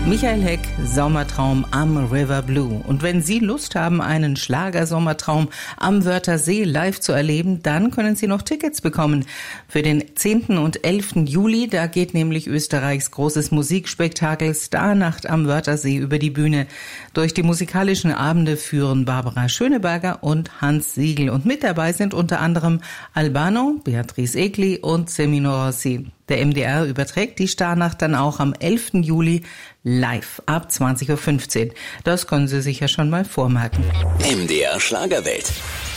Michael Heck, Sommertraum am River Blue. Und wenn Sie Lust haben, einen Schlager-Sommertraum am Wörthersee live zu erleben, dann können Sie noch Tickets bekommen. Für den 10. und 11. Juli, da geht nämlich Österreichs großes Musikspektakel Starnacht am Wörthersee über die Bühne. Durch die musikalischen Abende führen Barbara Schöneberger und Hans Siegel. Und mit dabei sind unter anderem Albano, Beatrice Egli und Semino Rossi. Der MDR überträgt die Starnacht dann auch am 11. Juli live ab 20.15 Uhr. Das können Sie sich ja schon mal vormerken. MDR Schlagerwelt.